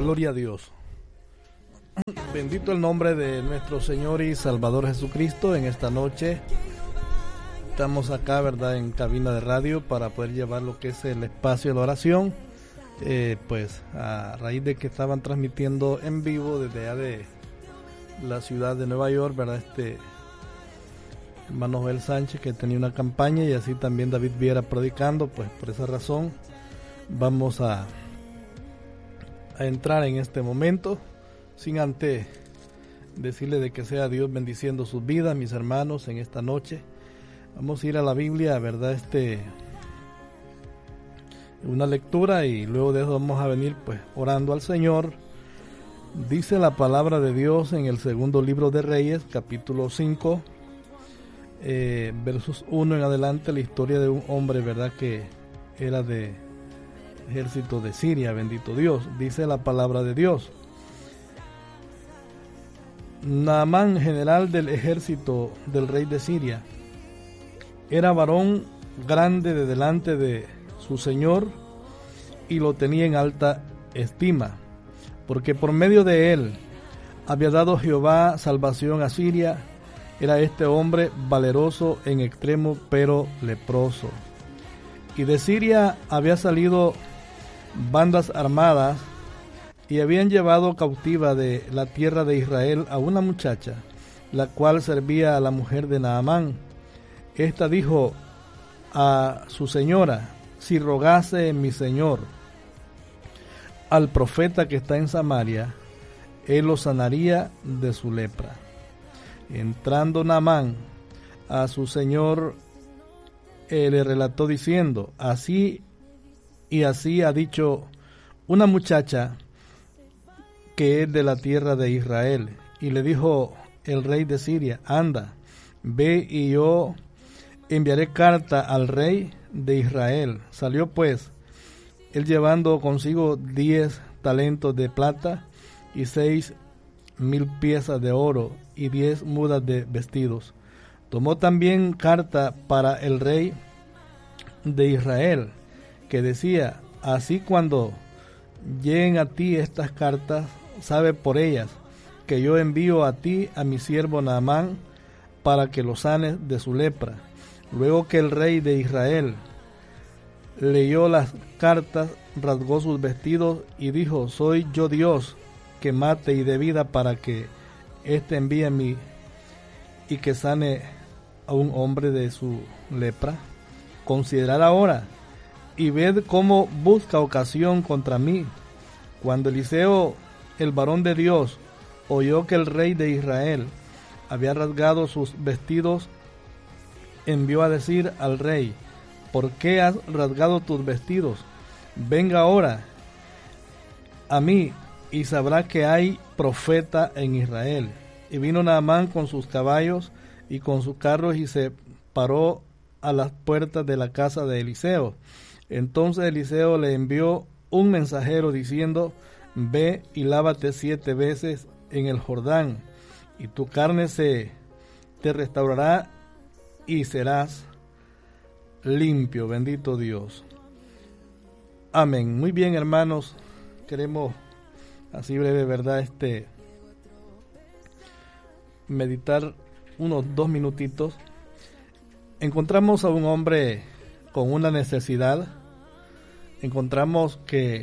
Gloria a Dios. Bendito el nombre de nuestro Señor y Salvador Jesucristo. En esta noche estamos acá, ¿verdad?, en cabina de radio para poder llevar lo que es el espacio de oración. Pues a raíz de que estaban transmitiendo en vivo desde allá de la ciudad de Nueva York, ¿verdad?, hermano Joel Sánchez, que tenía una campaña, y así también David Viera predicando. Pues por esa razón vamos a entrar en este momento, sin antes decirle de que sea Dios bendiciendo sus vidas, mis hermanos, en esta noche. Vamos a ir a la Biblia, ¿verdad?, una lectura, y luego de eso vamos a venir pues orando al Señor. Dice la palabra de Dios en el segundo libro de Reyes, capítulo 5, versos 1 en adelante, la historia de un hombre, ¿verdad?, que era de ejército de Siria. Bendito Dios. Dice la palabra de Dios: Naamán, general del ejército del rey de Siria, era varón grande de delante de su señor, y lo tenía en alta estima, porque por medio de él había dado Jehová salvación a Siria. Era este hombre valeroso en extremo, pero leproso. Y de Siria había salido bandas armadas, y habían llevado cautiva de la tierra de Israel a una muchacha, la cual servía a la mujer de Naamán. Esta dijo a su señora: si rogase mi señor al profeta que está en Samaria, él lo sanaría de su lepra. Entrando Naamán a su señor, le relató diciendo: así y así ha dicho una muchacha que es de la tierra de Israel. Y le dijo el rey de Siria: anda, ve, y yo enviaré carta al rey de Israel. Salió pues él llevando consigo 10 talentos de plata y 6,000 piezas de oro y 10 mudas de vestidos. Tomó también carta para el rey de Israel, que decía: así cuando lleguen a ti estas cartas, sabe por ellas que yo envío a ti a mi siervo Naamán para que lo sanes de su lepra. Luego que el rey de Israel leyó las cartas, rasgó sus vestidos y dijo: soy yo Dios que mate y dé vida, para que éste envíe a mí y que sane a un hombre de su lepra. Considerad ahora y ved cómo busca ocasión contra mí. Cuando Eliseo, el varón de Dios, oyó que el rey de Israel había rasgado sus vestidos, envió a decir al rey: ¿por qué has rasgado tus vestidos? Venga ahora a mí y sabrá que hay profeta en Israel. Y vino Naamán con sus caballos y con sus carros, y se paró a las puertas de la casa de Eliseo. Entonces Eliseo le envió un mensajero diciendo: ve y lávate 7 veces en el Jordán, y tu carne se te restaurará y serás limpio. Bendito Dios. Amén. Muy bien, hermanos, queremos así breve, ¿verdad?, meditar unos 2 minutitos. Encontramos a un hombre con una necesidad. Encontramos que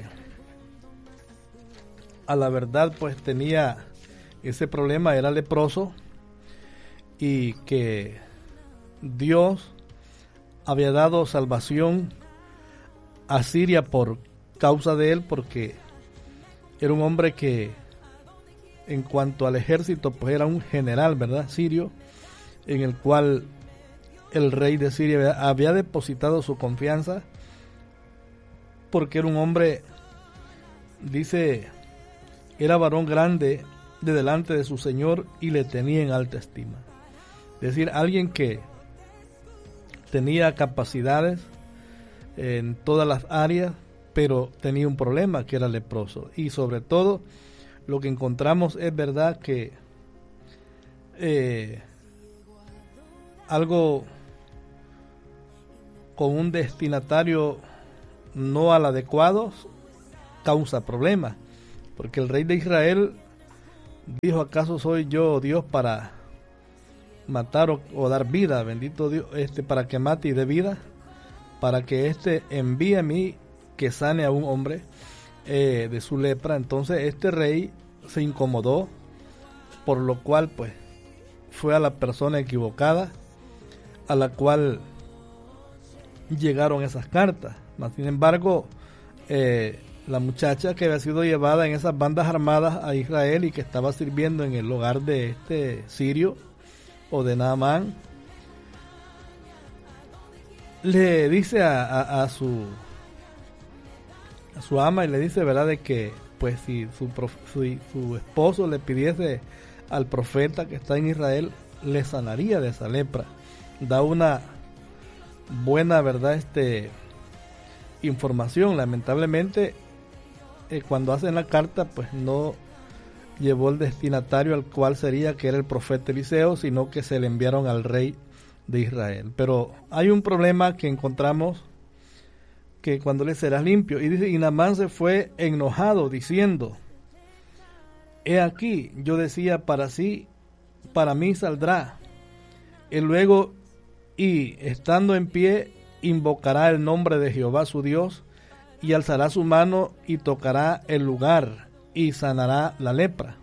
a la verdad pues tenía ese problema, era leproso, y que Dios había dado salvación a Siria por causa de él, porque era un hombre que, en cuanto al ejército, pues era un general, ¿verdad?, sirio, en el cual el rey de Siria había depositado su confianza, porque era un hombre, dice, era varón grande de delante de su señor, y le tenía en alta estima. Es decir, alguien que tenía capacidades en todas las áreas, pero tenía un problema, que era leproso. Y sobre todo, lo que encontramos es verdad que algo con un destinatario no al adecuado causa problemas. porque el rey de Israel dijo: ¿acaso soy yo Dios para matar o dar vida? Bendito Dios, para que mate y dé vida, para que envíe a mí que sane a un hombre de su lepra. Entonces este rey se incomodó, por lo cual pues fue a la persona equivocada a la cual llegaron esas cartas. Sin embargo, la muchacha que había sido llevada en esas bandas armadas a Israel y que estaba sirviendo en el hogar de este sirio o de Naamán, le dice a su ama, y le dice, ¿verdad?, de que pues si su esposo le pidiese al profeta que está en Israel, le sanaría de esa lepra. Da una buena, ¿verdad?, información. Lamentablemente, cuando hacen la carta, pues no llevó el destinatario al cual sería, que era el profeta Eliseo, sino que se le enviaron al rey de Israel. Pero hay un problema que encontramos, que cuando le serás limpio, y dice, y Naamán se fue enojado, diciendo: he aquí, yo decía para sí, para mí saldrá. Y luego, y estando en pie, invocará el nombre de Jehová su Dios, y alzará su mano y tocará el lugar y sanará la lepra.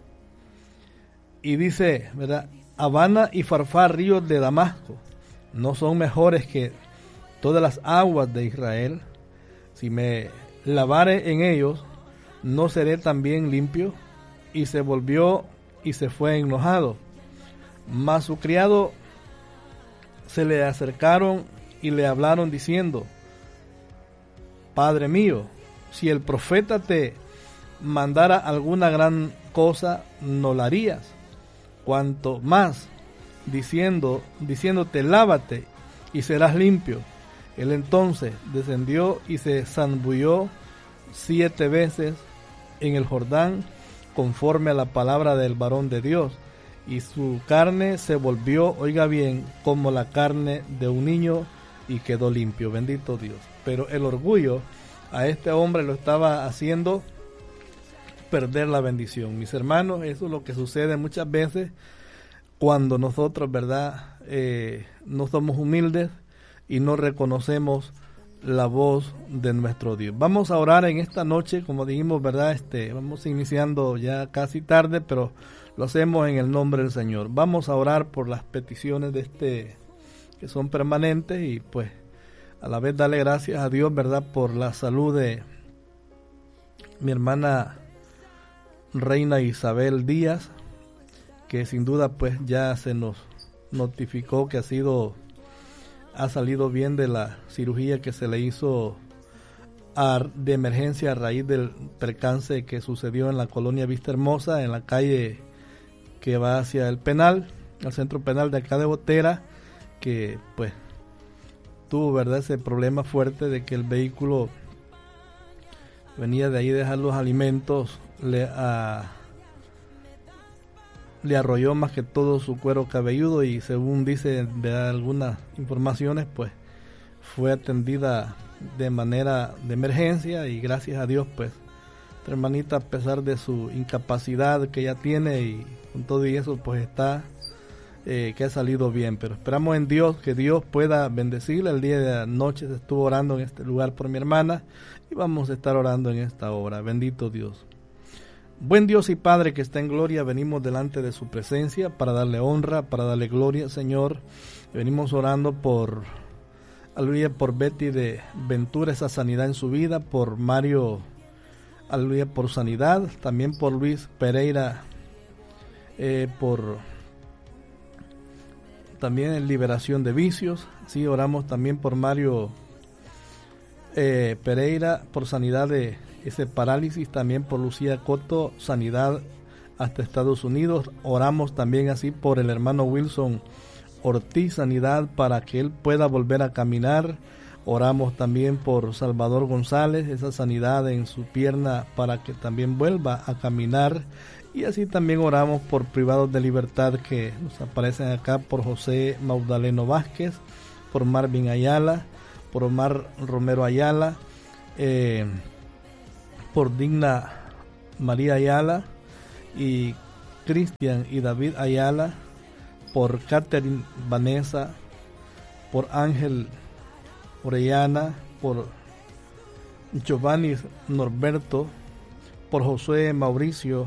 Y dice, ¿verdad?, Habana y Farfá, ríos de Damasco, no son mejores que todas las aguas de Israel. Si me lavare en ellos, no seré también limpio. Y se volvió y se fue enojado. Mas su criado se le acercaron y le hablaron diciendo: Padre mío, si el profeta te mandara alguna gran cosa, no la harías. Cuanto más diciéndote: lávate y serás limpio. Él entonces descendió y se zambulló 7 veces en el Jordán, conforme a la palabra del varón de Dios, y su carne se volvió, oiga bien, como la carne de un niño, y quedó limpio. Bendito Dios. Pero el orgullo a este hombre lo estaba haciendo perder la bendición. Mis hermanos, eso es lo que sucede muchas veces cuando nosotros, ¿verdad?, no somos humildes y no reconocemos la voz de nuestro Dios. Vamos a orar en esta noche, como dijimos, ¿verdad? Vamos iniciando ya casi tarde, pero lo hacemos en el nombre del Señor. Vamos a orar por las peticiones que son permanentes, y pues a la vez darle gracias a Dios, ¿verdad?, por la salud de mi hermana Reina Isabel Díaz, que sin duda pues ya se nos notificó que ha salido bien de la cirugía que se le hizo de emergencia a raíz del percance que sucedió en la colonia Vista Hermosa, en la calle que va hacia el penal, al centro penal de acá de Botera, que pues tuvo, ¿verdad?, ese problema fuerte de que el vehículo venía de ahí a dejar los alimentos, le arrolló más que todo su cuero cabelludo, y según dice de algunas informaciones, pues fue atendida de manera de emergencia, y gracias a Dios pues esta hermanita, a pesar de su incapacidad que ella tiene y con todo y eso, pues está que ha salido bien. Pero esperamos en Dios que Dios pueda bendecirla. El día de anoche se estuvo orando en este lugar por mi hermana, y vamos a estar orando en esta hora. Bendito Dios. Buen Dios y Padre que está en gloria, venimos delante de su presencia para darle honra, para darle gloria, Señor. Venimos orando por aleluya, por Betty de Ventura, esa sanidad en su vida, por Mario, aleluya, por sanidad, también por Luis Pereira, por también en liberación de vicios. Sí, oramos también por Mario Pereira, por sanidad de ese parálisis, también por Lucía Coto, sanidad hasta Estados Unidos. Oramos también así por el hermano Wilson Ortiz, sanidad para que él pueda volver a caminar. Oramos también por Salvador González, esa sanidad en su pierna para que también vuelva a caminar. Y así también oramos por privados de libertad que nos aparecen acá, por José Maudaleno Vázquez, por Marvin Ayala, por Omar Romero Ayala, por Digna María Ayala y Cristian y David Ayala, por Catherine Vanessa, por Ángel Orellana, por Giovanni Norberto, por José Mauricio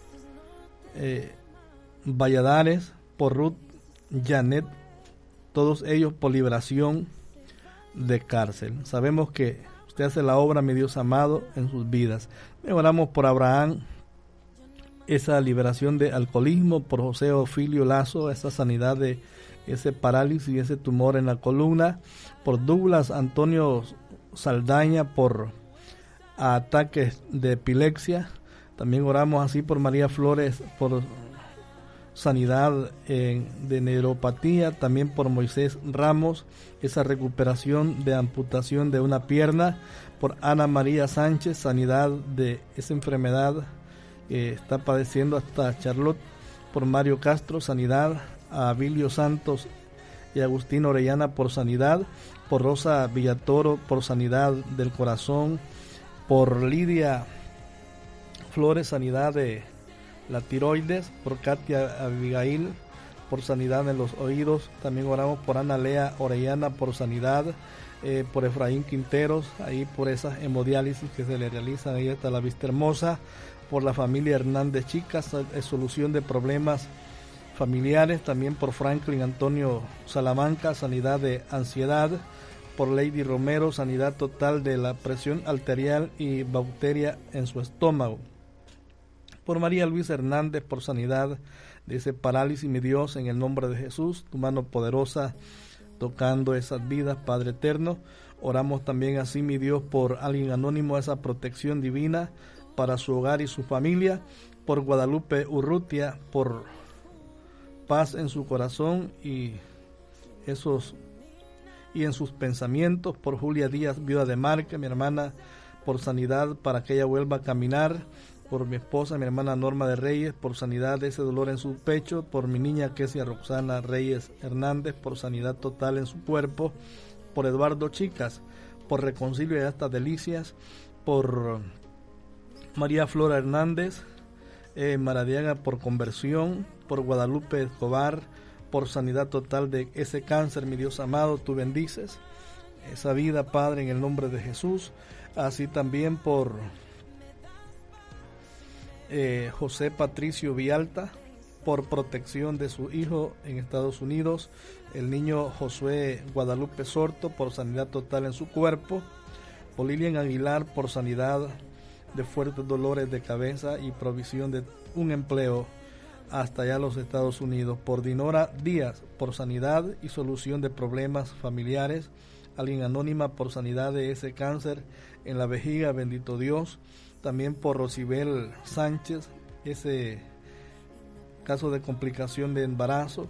Valladares, por Ruth Janet, todos ellos por liberación de cárcel. Sabemos que usted hace la obra, mi Dios amado, en sus vidas. Oramos por Abraham, esa liberación de alcoholismo, por José Ofilio Lazo, esa sanidad de ese parálisis y ese tumor en la columna, por Douglas Antonio Saldaña, por ataques de epilepsia. También oramos así por María Flores, por sanidad de neuropatía, también por Moisés Ramos, esa recuperación de amputación de una pierna, por Ana María Sánchez, sanidad de esa enfermedad que está padeciendo hasta Charlotte, por Mario Castro, sanidad, a Abilio Santos y Agustín Orellana por sanidad, por Rosa Villatoro por sanidad del corazón, por Lidia Flores, sanidad de la tiroides, por Katia Abigail por sanidad en los oídos. También oramos por Ana Lea Orellana por sanidad, por Efraín Quinteros, ahí por esas hemodiálisis que se le realizan, ahí está la Vista Hermosa, por la familia Hernández Chicas, solución de problemas familiares, también por Franklin Antonio Salamanca, sanidad de ansiedad, por Lady Romero, sanidad total de la presión arterial y bacteria en su estómago, por María Luisa Hernández, por sanidad de ese parálisis, mi Dios, en el nombre de Jesús, tu mano poderosa tocando esas vidas, Padre eterno. Oramos también así, mi Dios, por alguien anónimo, esa protección divina para su hogar y su familia, por Guadalupe Urrutia, por paz en su corazón y en sus pensamientos, por Julia Díaz, viuda de Marca, mi hermana, por sanidad para que ella vuelva a caminar, por mi esposa, mi hermana Norma de Reyes, por sanidad de ese dolor en su pecho, por mi niña Kesia Roxana Reyes Hernández, por sanidad total en su cuerpo, por Eduardo Chicas, por reconcilio y hasta delicias, por María Flora Hernández Maradiaga, por conversión, por Guadalupe Escobar, por sanidad total de ese cáncer, mi Dios amado, tú bendices esa vida, Padre, en el nombre de Jesús. Así también por José Patricio Vialta, por protección de su hijo en Estados Unidos, el niño Josué Guadalupe Sorto, por sanidad total en su cuerpo, por Lilian Aguilar, por sanidad de fuertes dolores de cabeza y provisión de un empleo hasta allá los Estados Unidos, por Dinora Díaz, por sanidad y solución de problemas familiares, alguien anónima, por sanidad de ese cáncer en la vejiga, bendito Dios. También por Rosibel Sánchez, ese caso de complicación de embarazo,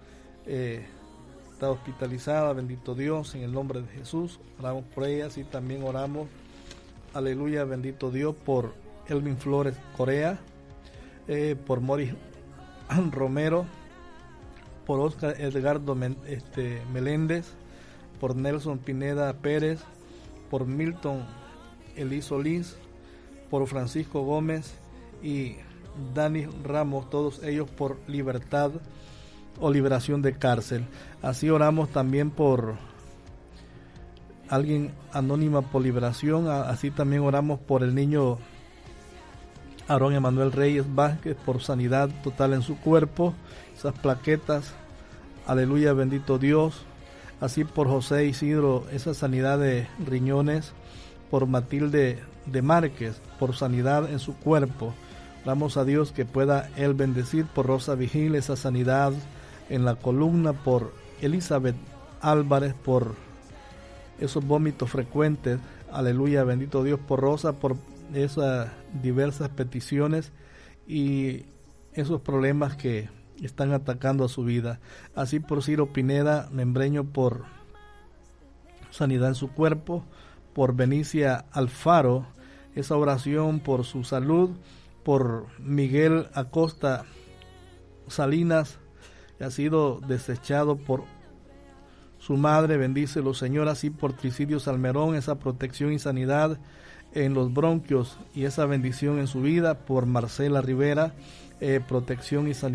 está hospitalizada, bendito Dios, en el nombre de Jesús. Oramos por ella, y también oramos, aleluya, bendito Dios, por Elvin Flores Corea, por Moris Romero, por Oscar Edgardo Meléndez, por Nelson Pineda Pérez, por Milton Eliso Liz, por Francisco Gómez y Dani Ramos, todos ellos por libertad o liberación de cárcel. Así oramos también por alguien anónima por liberación, así también oramos por el niño Aarón Emanuel Reyes Vázquez, por sanidad total en su cuerpo, esas plaquetas, aleluya, bendito Dios. Así por José Isidro, esa sanidad de riñones, por Matilde de Márquez, por sanidad en su cuerpo. Oramos a Dios que pueda él bendecir, por Rosa Vigil, esa sanidad en la columna, por Elizabeth Álvarez, por esos vómitos frecuentes, aleluya, bendito Dios, por Rosa, por esas diversas peticiones y esos problemas que están atacando a su vida. Así por Ciro Pineda Membreño, por sanidad en su cuerpo, por Benicia Alfaro, esa oración por su salud, por Miguel Acosta Salinas, que ha sido desechado por su madre, bendícelo Señor. Así por Tricidio Salmerón, esa protección y sanidad en los bronquios y esa bendición en su vida por Marcela Rivera, protección y salud